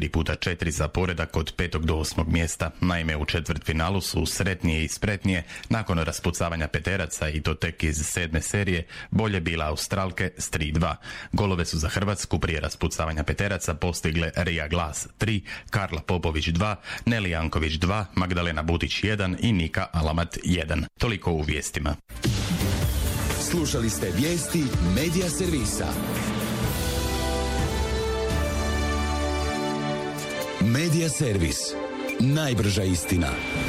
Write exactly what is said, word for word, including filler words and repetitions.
drugi puta četiri za poredak od petog do osmog mjesta. Naime, u četvrtfinalu su sretnije i spretnije, nakon raspucavanja peteraca i to tek iz sedme serije, bolje bila Australke s tri dva. Golove su za Hrvatsku prije raspucavanja peteraca postigle Rija Glas tri, Karla Popović dva, Neli Janković dva, Magdalena Butić jedan i Nika Alamat jedan. Toliko u vijestima. Slušali ste vijesti Medija servisa. Medija servis. Najbrža istina.